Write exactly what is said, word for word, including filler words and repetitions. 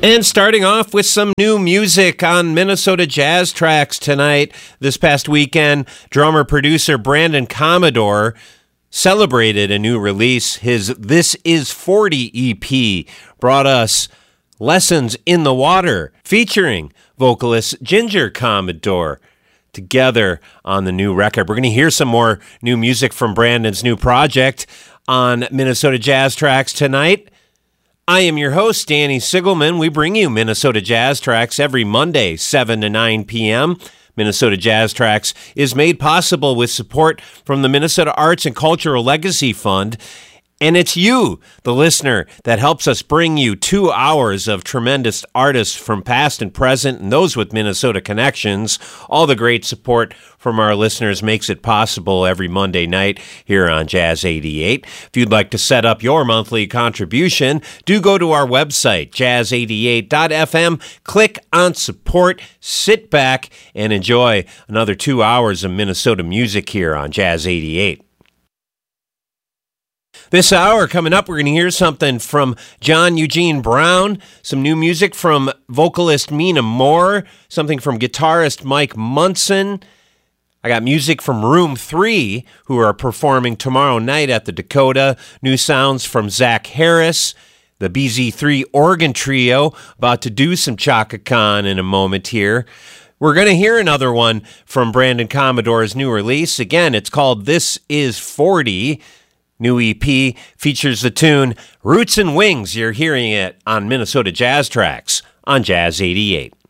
And starting off with some new music on Minnesota Jazz Tracks tonight. This past weekend, drummer-producer Brandon Commodore celebrated a new release. His This Is forty E P brought us Lessons in the Water, featuring vocalist Ginger Commodore, together on the new record. We're going to hear some more new music from Brandon's new project on Minnesota Jazz Tracks tonight. I am your host, Danny Sigelman. We bring you Minnesota Jazz Tracks every Monday, seven to nine p.m. Minnesota Jazz Tracks is made possible with support from the Minnesota Arts and Cultural Legacy Fund. And it's you, the listener, that helps us bring you two hours of tremendous artists from past and present and those with Minnesota connections. All the great support from our listeners makes it possible every Monday night here on Jazz eighty-eight. If you'd like to set up your monthly contribution, do go to our website, jazz eighty-eight dot f m, click on support, sit back, and enjoy another two hours of Minnesota music here on Jazz eighty-eight. This hour, coming up, we're going to hear something from John Eugene Brown, some new music from vocalist Mina Moore, something from guitarist Mike Munson. I got music from Room three, who are performing tomorrow night at the Dakota. New sounds from Zach Harris, the B Z three organ trio, about to do some Chaka Khan in a moment here. We're going to hear another one from Brandon Commodore's new release. Again, it's called This Is forty. New E P features the tune Roots and Wings. You're hearing it on Minnesota Jazz Tracks on Jazz eighty-eight.